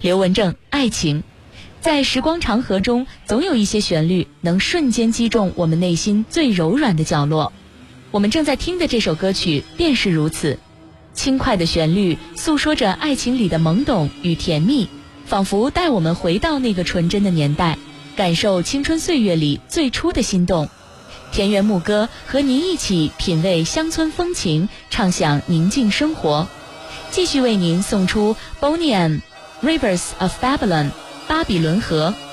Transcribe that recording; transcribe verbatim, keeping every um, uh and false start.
刘文正，爱情。在时光长河中，总有一些旋律能瞬间击中我们内心最柔软的角落。我们正在听的这首歌曲便是如此，轻快的旋律诉说着爱情里的懵懂与甜蜜，仿佛带我们回到那个纯真的年代，感受青春岁月里最初的心动。田园牧歌和您一起品味乡村风情，畅享宁静生活。继续为您送出 Boney M Rivers of Babylon 巴比伦河。